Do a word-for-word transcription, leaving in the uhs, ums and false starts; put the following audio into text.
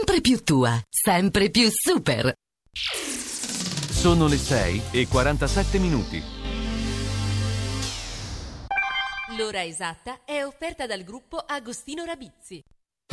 sempre più tua, sempre più super. Sono le sei e quarantasette minuti. L'ora esatta è offerta dal gruppo Agostino Rabizzi.